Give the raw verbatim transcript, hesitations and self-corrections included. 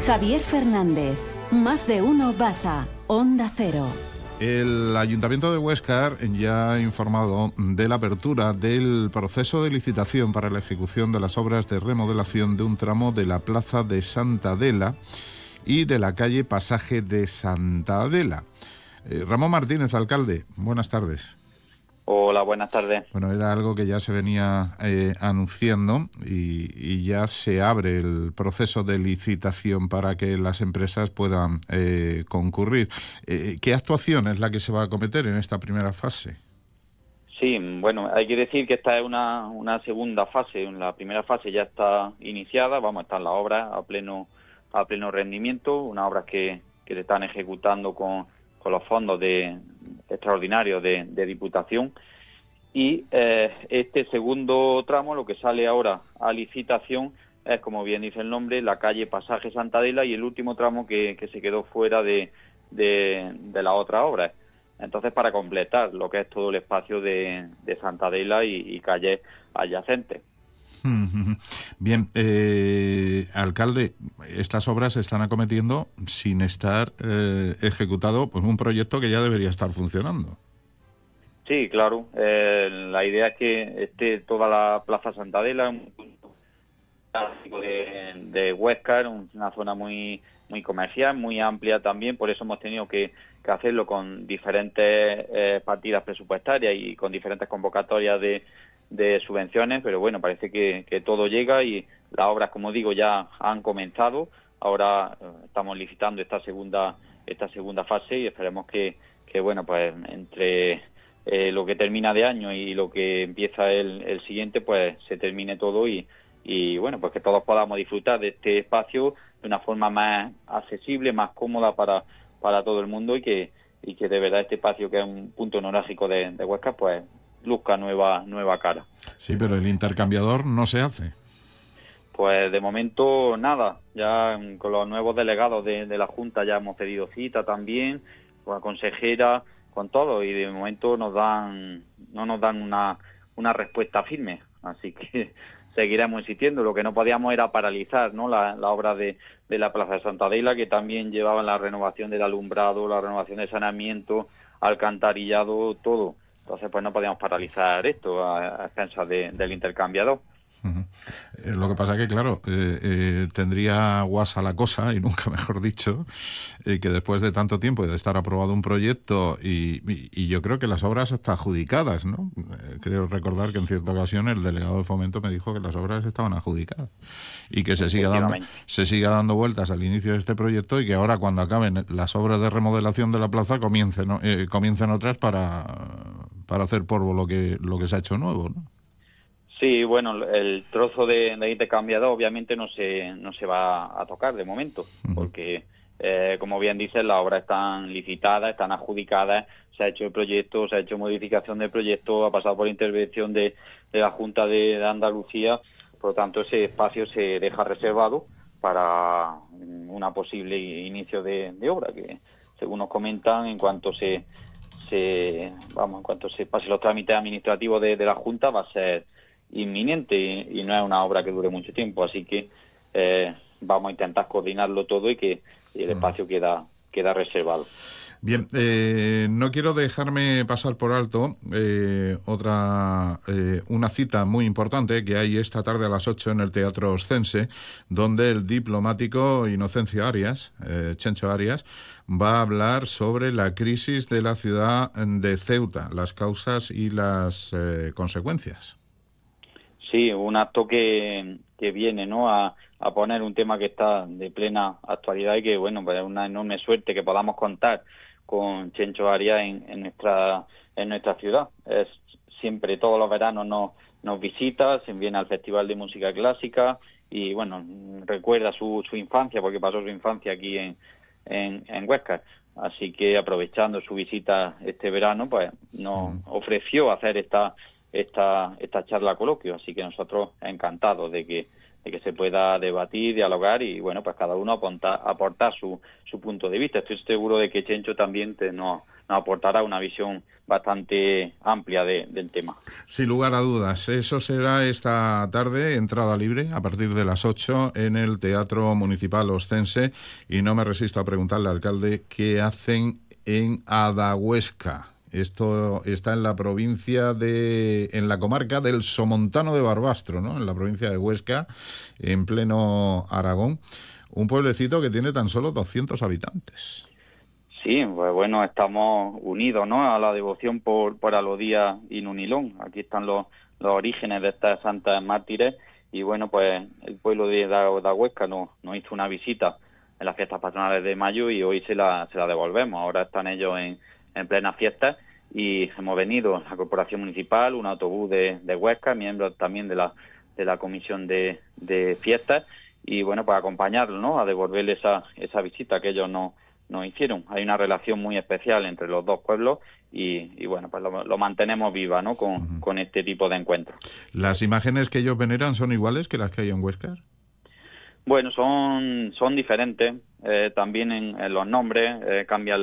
Javier Fernández, Más de Uno Baza, Onda Cero. El Ayuntamiento de Huéscar ya ha informado de la apertura del proceso de licitación para la ejecución de las obras de remodelación de un tramo de la Plaza de Santa Adela y de la calle Pasaje de Santa Adela. Eh, Ramón Martínez, alcalde, buenas tardes. Hola, buenas tardes. Bueno, era algo que ya se venía eh, anunciando y, y ya se abre el proceso de licitación para que las empresas puedan eh, concurrir. Eh, ¿Qué actuación es la que se va a acometer en esta primera fase? Sí, bueno, hay que decir que esta es una, una segunda fase. La primera fase ya está iniciada, vamos, están las obras a pleno a pleno rendimiento, unas obras que, que se están ejecutando con, con los fondos de extraordinarios de, de Diputación. Y eh, este segundo tramo, lo que sale ahora a licitación, es, como bien dice el nombre, la calle Pasaje Santa Adela, y el último tramo que, que se quedó fuera de, de, de la otra obra. Entonces, para completar lo que es todo el espacio de, de Santa Adela y, y calles adyacentes. Bien, eh, alcalde, estas obras se están acometiendo sin estar eh, ejecutado pues, un proyecto que ya debería estar funcionando. Sí, claro. Eh, la idea es que esté toda la Plaza Santa Adela, un punto clásico de, de Huéscar, una zona muy muy comercial, muy amplia también. Por eso hemos tenido que, que hacerlo con diferentes eh, partidas presupuestarias y con diferentes convocatorias de, de subvenciones. Pero bueno, parece que, que todo llega y las obras, como digo, ya han comenzado. Ahora eh, estamos licitando esta segunda esta segunda fase y esperemos que, que bueno, pues entre eh, lo que termina de año y lo que empieza el, el siguiente, pues se termine todo y, y bueno, pues que todos podamos disfrutar de este espacio de una forma más accesible, más cómoda para, para todo el mundo y que, y que de verdad este espacio, que es un punto neurálgico de, de Huesca, pues luzca nueva, nueva cara. Sí, pero el intercambiador no se hace. Pues de momento nada, ya con los nuevos delegados de, de la Junta ya hemos pedido cita también, con la consejera, con todo, y de momento nos dan no nos dan una, una respuesta firme, así que seguiremos insistiendo. Lo que no podíamos era paralizar, ¿no?, la, la obra de, de la Plaza de Santa Adela, que también llevaban la renovación del alumbrado, la renovación del saneamiento, alcantarillado, todo. Entonces pues no podíamos paralizar esto a, a expensas de, del intercambiador. Uh-huh. Eh, lo que pasa que, claro, eh, eh, tendría guasa la cosa, y nunca mejor dicho, eh, que después de tanto tiempo de estar aprobado un proyecto y, y, y yo creo que las obras hasta adjudicadas, ¿no? Eh, creo recordar que en cierta ocasión el delegado de Fomento me dijo que las obras estaban adjudicadas y que se siga dando, se siga dando vueltas al inicio de este proyecto y que ahora, cuando acaben las obras de remodelación de la plaza, comiencen, ¿no? eh, comiencen otras para, para hacer polvo lo que, lo que se ha hecho nuevo, ¿no? Sí, bueno, el trozo de, de intercambiador obviamente no se no se va a tocar de momento, uh-huh. porque, eh, como bien dices, las obras están licitadas, están adjudicadas, se ha hecho el proyecto, se ha hecho modificación del proyecto, ha pasado por intervención de, de la Junta de, de Andalucía, por lo tanto ese espacio se deja reservado para una posible inicio de, de obra, que según nos comentan, en cuanto se, se vamos, en cuanto se pasen los trámites administrativos de, de la Junta, va a ser inminente y, y no es una obra que dure mucho tiempo, así que eh, vamos a intentar coordinarlo todo y que y el espacio queda queda reservado. Bien, eh, no quiero dejarme pasar por alto eh, otra eh, una cita muy importante que hay esta tarde a las ocho en el Teatro Oscense, donde el diplomático Inocencio Arias, eh, Chencho Arias, va a hablar sobre la crisis de la ciudad de Ceuta, las causas y las eh, consecuencias. Sí, un acto que, que viene, ¿no?, a, a poner un tema que está de plena actualidad y que, bueno, pues es una enorme suerte que podamos contar con Chencho Arias en, en nuestra en nuestra ciudad. Es siempre, todos los veranos nos, nos visita, se viene al Festival de Música Clásica y, bueno, recuerda su, su infancia, porque pasó su infancia aquí en, en, en Huéscar. Así que, aprovechando su visita este verano, pues nos ofreció hacer esta esta esta charla coloquio, así que nosotros encantados de que de que se pueda debatir, dialogar y, bueno, pues cada uno aportar, aportar su su punto de vista. Estoy seguro de que Chencho también te, nos, nos nos aportará una visión bastante amplia de, del tema. Sin lugar a dudas, eso será esta tarde, entrada libre, a partir de las ocho, en el Teatro Municipal Oscense, y no me resisto a preguntarle al alcalde qué hacen en Adahuesca. Esto está en la provincia de, en la comarca del Somontano de Barbastro, ¿no? En la provincia de Huesca, en pleno Aragón. Un pueblecito que tiene tan solo doscientos habitantes. Sí, pues bueno, estamos unidos, ¿no?, a la devoción por, por Alodía y Nunilón. Aquí están los, los orígenes de estas santas mártires y bueno, pues el pueblo de Adahuesca nos, nos hizo una visita en las fiestas patronales de mayo y hoy se la, se la devolvemos. Ahora están ellos en, en plena fiesta y hemos venido, la Corporación Municipal, un autobús de, de Huesca, miembros también de la, de la Comisión de, de Fiestas y bueno, pues acompañarlos, ¿no?, a devolverle esa, esa visita que ellos nos nos hicieron. Hay una relación muy especial entre los dos pueblos y, y bueno, pues lo, lo mantenemos viva, ¿no?, con, uh-huh. con este tipo de encuentros. ¿Las imágenes que ellos veneran son iguales que las que hay en Huesca? Bueno, son, son diferentes, eh, también en, en los nombres, eh, cambian la